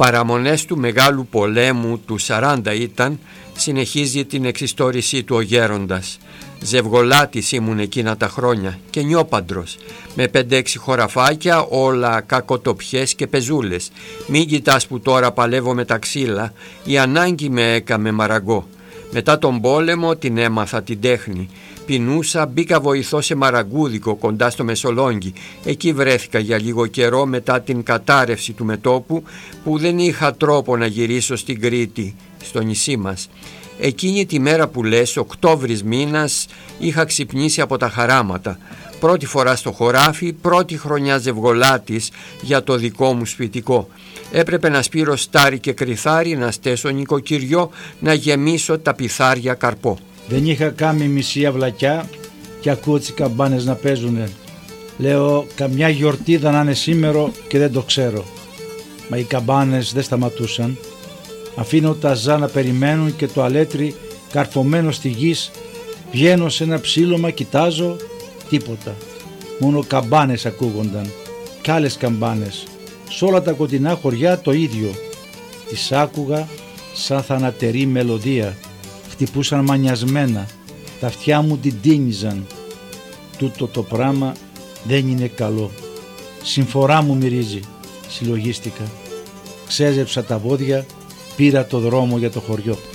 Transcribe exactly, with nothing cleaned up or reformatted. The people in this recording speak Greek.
Παραμονές του Μεγάλου Πολέμου του σαράντα ήταν, συνεχίζει την εξιστόρησή του ο γέροντας. Ζευγολάτης ήμουν εκείνα τα χρόνια και νιόπαντρος, με πέντε-έξι χωραφάκια, όλα κακοτοπιές και πεζούλες. Μην κοιτάς που τώρα παλεύω με τα ξύλα, η ανάγκη με έκαμε μαραγκό. Μετά τον πόλεμο την έμαθα την τέχνη. Πεινούσα, μπήκα βοηθό σε μαραγκούδικο κοντά στο Μεσολόγγι. Εκεί βρέθηκα για λίγο καιρό μετά την κατάρρευση του μετώπου, που δεν είχα τρόπο να γυρίσω στην Κρήτη, στο νησί μας. Εκείνη τη μέρα που λες, Οκτώβρης μήνας, είχα ξυπνήσει από τα χαράματα. Πρώτη φορά στο χωράφι, πρώτη χρονιά ζευγολάτης για το δικό μου σπιτικό. Έπρεπε να σπείρω στάρι και κρυθάρι, να στέσω νοικοκυριό, να γεμίσω τα πιθάρια καρπό. Δεν είχα κάνει μισή αυλακιά και ακούω τις καμπάνες να παίζουνε. Λέω καμιά γιορτίδα να είναι σήμερα και δεν το ξέρω. Μα οι καμπάνες δεν σταματούσαν. Αφήνω τα ζά να περιμένουν και το αλέτρι καρφωμένο στη γης. Βγαίνω σε ένα ψήλωμα, κοιτάζω, τίποτα. Μόνο καμπάνες ακούγονταν. Κι άλλες καμπάνες. Σ' όλα τα κοντινά χωριά το ίδιο. Τις άκουγα σαν θανατερή μελωδία. Χτυπούσαν μανιασμένα. Τα αυτιά μου την τίνιζαν. Τούτο το πράμα δεν είναι καλό. Συμφορά μου μυρίζει. Συλλογίστηκα. Ξέζεψα τα βόδια. Πήρα το δρόμο για το χωριό.